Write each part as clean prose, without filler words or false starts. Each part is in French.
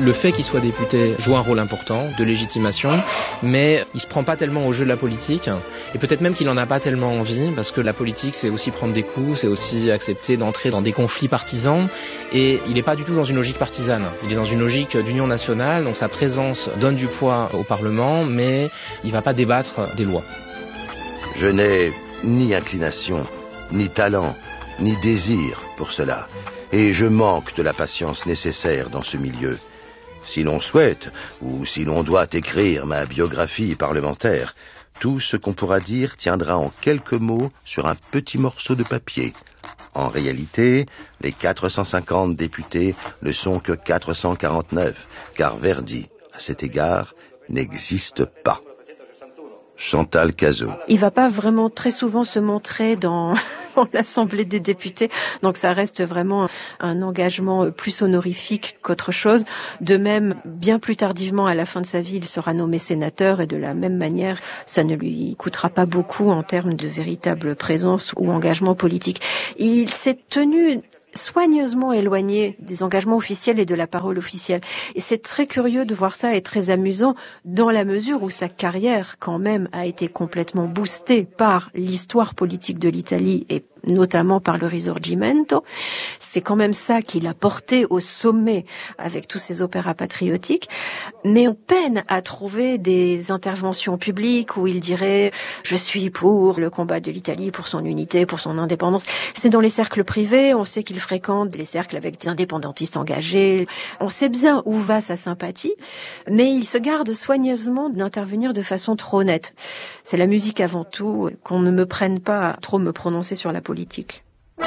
Le fait qu'il soit député joue un rôle important de légitimation, mais il se prend pas tellement au jeu de la politique, et peut-être même qu'il en a pas tellement envie, parce que la politique c'est aussi prendre des coups, c'est aussi accepter d'entrer dans des conflits partisans, et il n'est pas du tout dans une logique partisane, il est dans une logique d'union nationale, donc sa présence donne du poids au Parlement, mais il va pas débattre des lois. Je n'ai ni inclination, ni talent, ni désir pour cela, et je manque de la patience nécessaire dans ce milieu. Si l'on souhaite, ou si l'on doit écrire ma biographie parlementaire, tout ce qu'on pourra dire tiendra en quelques mots sur un petit morceau de papier. En réalité, les 450 députés ne sont que 449, car Verdi, à cet égard, n'existe pas. Chantal Cazot. Il va pas vraiment très souvent se montrer dans l'Assemblée des députés, donc ça reste vraiment un engagement plus honorifique qu'autre chose. De même, bien plus tardivement, à la fin de sa vie, il sera nommé sénateur et de la même manière, ça ne lui coûtera pas beaucoup en termes de véritable présence ou engagement politique. Il s'est tenu soigneusement éloigné des engagements officiels et de la parole officielle. Et c'est très curieux de voir ça et très amusant dans la mesure où sa carrière, quand même, a été complètement boostée par l'histoire politique de l'Italie et notamment par le Risorgimento. C'est quand même ça qui l'a porté au sommet avec tous ses opéras patriotiques. Mais on peine à trouver des interventions publiques où il dirait « Je suis pour le combat de l'Italie, pour son unité, pour son indépendance ». C'est dans les cercles privés, on sait qu'il fréquente les cercles avec des indépendantistes engagés. On sait bien où va sa sympathie, mais il se garde soigneusement d'intervenir de façon trop nette. C'est la musique avant tout, qu'on ne me prenne pas à trop me prononcer sur la politique.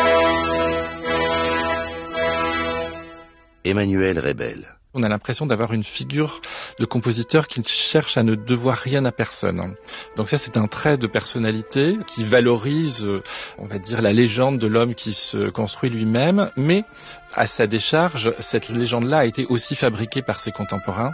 Emmanuel Rebel. On a l'impression d'avoir une figure de compositeur qui cherche à ne devoir rien à personne. Donc ça, c'est un trait de personnalité qui valorise, on va dire, la légende de l'homme qui se construit lui-même, mais à sa décharge, cette légende-là a été aussi fabriquée par ses contemporains,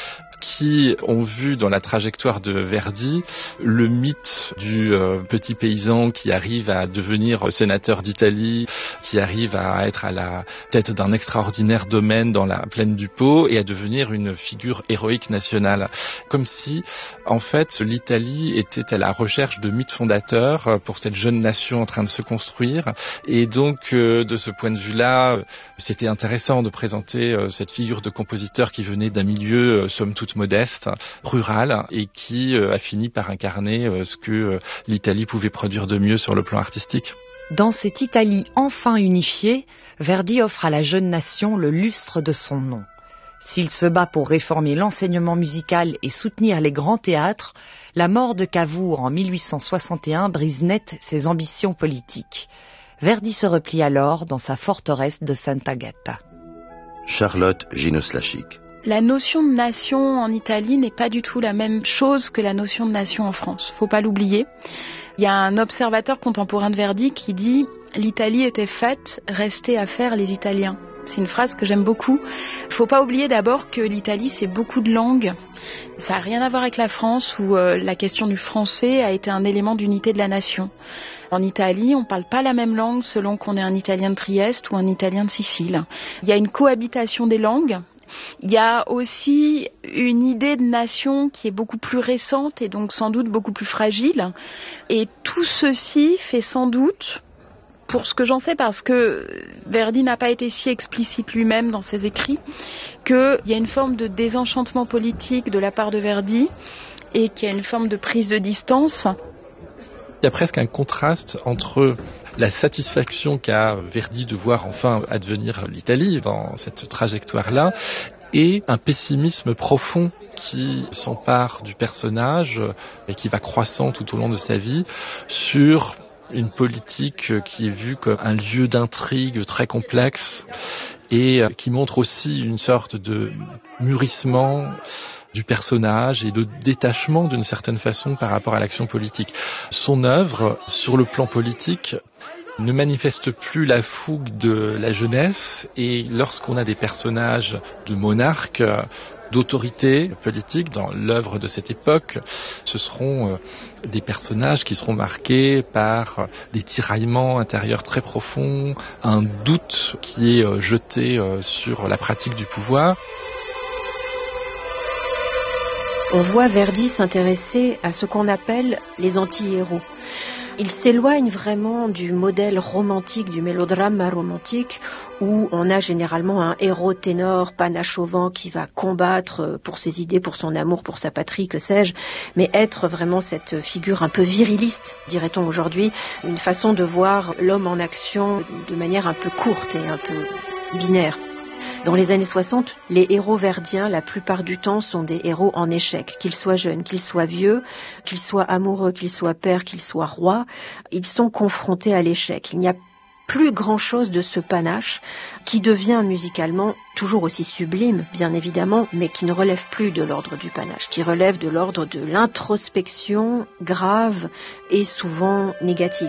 qui ont vu dans la trajectoire de Verdi le mythe du petit paysan qui arrive à devenir sénateur d'Italie, qui arrive à être à la tête d'un extraordinaire domaine dans la plaine du Pô et à devenir une figure héroïque nationale. Comme si, en fait, l'Italie était à la recherche de mythes fondateurs pour cette jeune nation en train de se construire. Et donc, de ce point de vue-là, c'était intéressant de présenter cette figure de compositeur qui venait d'un milieu, somme toute, modeste, rural, et qui a fini par incarner ce que l'Italie pouvait produire de mieux sur le plan artistique. Dans cette Italie enfin unifiée, Verdi offre à la jeune nation le lustre de son nom. S'il se bat pour réformer l'enseignement musical et soutenir les grands théâtres, la mort de Cavour en 1861 brise net ses ambitions politiques. Verdi se replie alors dans sa forteresse de Sant'Agata. Charlotte Ginos-Lachic. La notion de nation en Italie n'est pas du tout la même chose que la notion de nation en France. Faut pas l'oublier. Il y a un observateur contemporain de Verdi qui dit « L'Italie était faite, restait à faire les Italiens ». C'est une phrase que j'aime beaucoup. Il faut pas oublier d'abord que l'Italie, c'est beaucoup de langues. Ça n'a rien à voir avec la France où la question du français a été un élément d'unité de la nation. En Italie, on ne parle pas la même langue selon qu'on est un Italien de Trieste ou un Italien de Sicile. Il y a une cohabitation des langues. Il y a aussi une idée de nation qui est beaucoup plus récente et donc sans doute beaucoup plus fragile. Et tout ceci fait sans doute, pour ce que j'en sais, parce que Verdi n'a pas été si explicite lui-même dans ses écrits, qu'il y a une forme de désenchantement politique de la part de Verdi et qu'il y a une forme de prise de distance. Il y a presque un contraste entre la satisfaction qu'a Verdi de voir enfin advenir l'Italie dans cette trajectoire-là et un pessimisme profond qui s'empare du personnage et qui va croissant tout au long de sa vie sur une politique qui est vue comme un lieu d'intrigue très complexe et qui montre aussi une sorte de mûrissement du personnage et de détachement d'une certaine façon par rapport à l'action politique. Son œuvre, sur le plan politique, ne manifeste plus la fougue de la jeunesse et lorsqu'on a des personnages de monarques, d'autorité politique dans l'œuvre de cette époque, ce seront des personnages qui seront marqués par des tiraillements intérieurs très profonds, un doute qui est jeté sur la pratique du pouvoir. On voit Verdi s'intéresser à ce qu'on appelle les anti-héros. Il s'éloigne vraiment du modèle romantique, du mélodrame romantique, où on a généralement un héros ténor, panache au vent, qui va combattre pour ses idées, pour son amour, pour sa patrie, que sais-je, mais être vraiment cette figure un peu viriliste, dirait-on aujourd'hui, une façon de voir l'homme en action de manière un peu courte et un peu binaire. Dans les années 60, les héros verdiens, la plupart du temps, sont des héros en échec. Qu'ils soient jeunes, qu'ils soient vieux, qu'ils soient amoureux, qu'ils soient pères, qu'ils soient rois, ils sont confrontés à l'échec. Il n'y a plus grand-chose de ce panache qui devient musicalement toujours aussi sublime, bien évidemment, mais qui ne relève plus de l'ordre du panache, qui relève de l'ordre de l'introspection grave et souvent négative.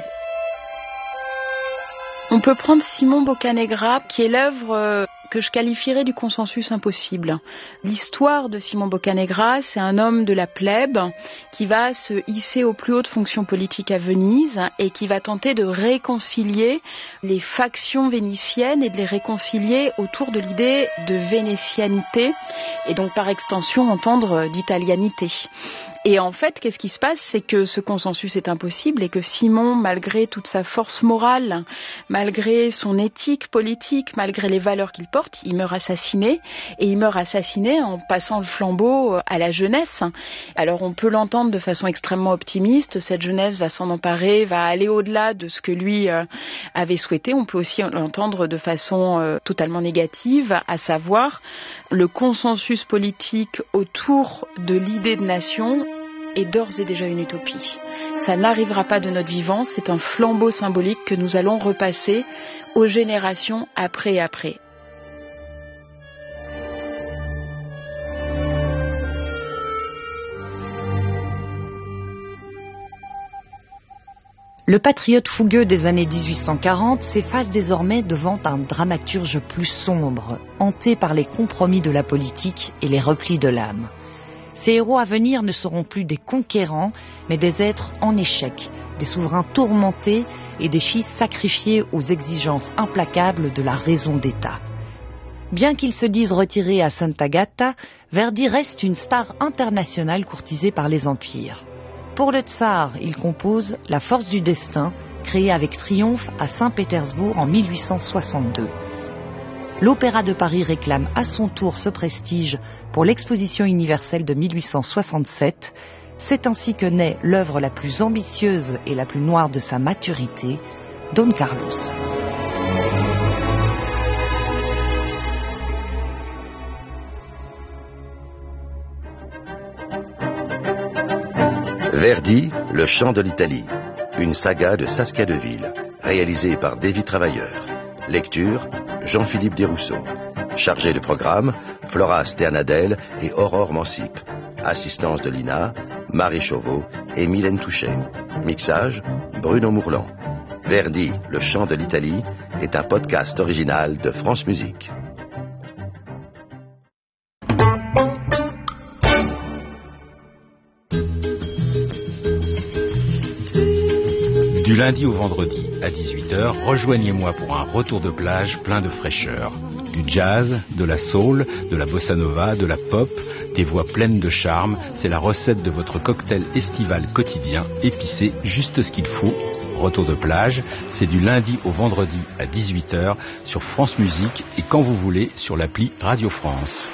On peut prendre Simon Boccanegra, qui est l'œuvre que je qualifierais du consensus impossible. L'histoire de Simon Boccanegra, c'est un homme de la plèbe qui va se hisser aux plus hautes fonctions politiques à Venise et qui va tenter de réconcilier les factions vénitiennes et de les réconcilier autour de l'idée de vénétianité et donc par extension entendre d'italianité. Et en fait, qu'est-ce qui se passe? C'est que ce consensus est impossible et que Simon, malgré toute sa force morale, malgré son éthique politique, malgré les valeurs qu'il porte, il meurt assassiné. Et il meurt assassiné en passant le flambeau à la jeunesse. Alors on peut l'entendre de façon extrêmement optimiste. Cette jeunesse va s'en emparer, va aller au-delà de ce que lui avait souhaité. On peut aussi l'entendre de façon totalement négative, à savoir le consensus politique autour de l'idée de nation est d'ores et déjà une utopie. Ça n'arrivera pas de notre vivant, c'est un flambeau symbolique que nous allons repasser aux générations après et après. Le patriote fougueux des années 1840 s'efface désormais devant un dramaturge plus sombre, hanté par les compromis de la politique et les replis de l'âme. Ces héros à venir ne seront plus des conquérants, mais des êtres en échec, des souverains tourmentés et des fils sacrifiés aux exigences implacables de la raison d'État. Bien qu'il se dise retiré à Sant'Agata, Verdi reste une star internationale courtisée par les empires. Pour le tsar, il compose La force du destin, créé avec triomphe à Saint-Pétersbourg en 1862. L'Opéra de Paris réclame à son tour ce prestige pour l'Exposition universelle de 1867. C'est ainsi que naît l'œuvre la plus ambitieuse et la plus noire de sa maturité, Don Carlos. Verdi, Le chant de l'Italie, une saga de Saskia Deville, réalisée par Davy Travailleur. Lecture, Jean-Philippe Desrousseaux. Chargé de programme, Flora Sternadel et Aurore Mansip. Assistance de Lina, Marie Chauveau et Mylène Touchet. Mixage, Bruno Mourlan. Verdi, Le chant de l'Italie est un podcast original de France Musique. Du lundi au vendredi à 18h, rejoignez-moi pour un retour de plage plein de fraîcheur. Du jazz, de la soul, de la bossa nova, de la pop, des voix pleines de charme, c'est la recette de votre cocktail estival quotidien, épicé, juste ce qu'il faut. Retour de plage, c'est du lundi au vendredi à 18h sur France Musique et quand vous voulez sur l'appli Radio France.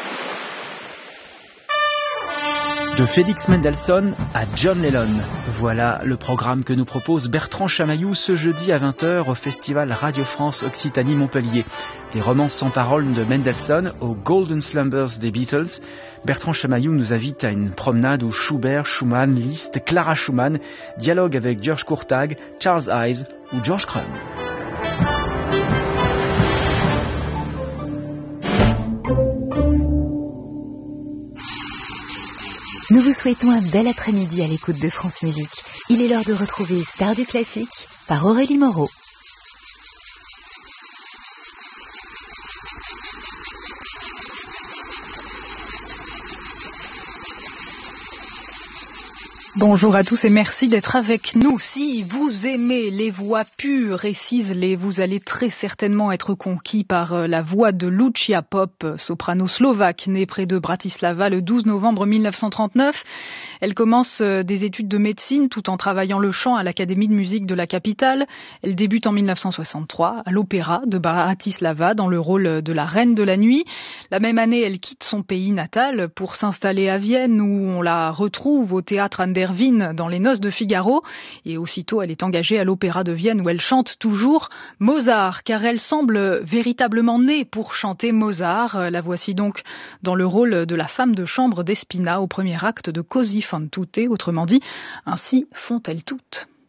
De Félix Mendelssohn à John Lennon. Voilà le programme que nous propose Bertrand Chamaillou ce jeudi à 20h au Festival Radio France Occitanie Montpellier. Des romances sans paroles de Mendelssohn aux Golden Slumbers des Beatles. Bertrand Chamaillou nous invite à une promenade où Schubert, Schumann, Liszt, Clara Schumann dialoguent avec George Courtag, Charles Ives ou George Crumb. Nous vous souhaitons un bel après-midi à l'écoute de France Musique. Il est l'heure de retrouver Star du classique par Aurélie Moreau. Bonjour à tous et merci d'être avec nous. Si vous aimez les voix pures et ciselées, vous allez très certainement être conquis par la voix de Lucia Pop, soprano slovaque née près de Bratislava le 12 novembre 1939. Elle commence des études de médecine tout en travaillant le chant à l'Académie de musique de la capitale. Elle débute en 1963 à l'Opéra de Bratislava dans le rôle de la Reine de la Nuit. La même année, elle quitte son pays natal pour s'installer à Vienne où on la retrouve au théâtre An der Wien dans Les Noces de Figaro. Et aussitôt, elle est engagée à l'Opéra de Vienne où elle chante toujours Mozart, car elle semble véritablement née pour chanter Mozart. La voici donc dans le rôle de la femme de chambre d'Espina au premier acte de Così fan tutte, autrement dit, ainsi font-elles toutes.